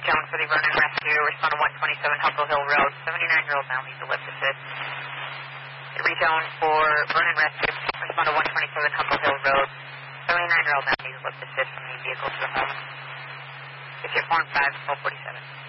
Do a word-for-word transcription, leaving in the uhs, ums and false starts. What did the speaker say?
Joan for the Vernon Rescue. Respond to one twenty-seven Huckle Hill Road. seventy-nine-year-old male needs a lift assist. Rezone for Vernon Rescue. Respond to one twenty-seven Huckle Hill Road. seventy-nine-year-old male needs a lift assist from the vehicle to the home. It's your form five, twelve forty-seven.